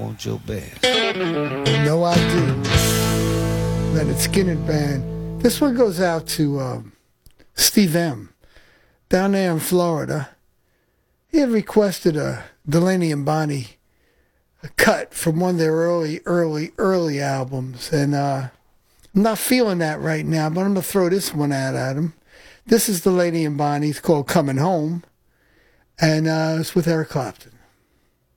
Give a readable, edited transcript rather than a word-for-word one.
want your best. No, I do. Leonard Skinner Band. This one goes out to Steve M. down there in Florida. He had requested a Delaney and Bonnie cut from one of their early albums. And I'm not feeling that right now, but I'm going to throw this one out at him. This is Delaney and Bonnie. It's called Coming Home. And it's with Eric Clapton.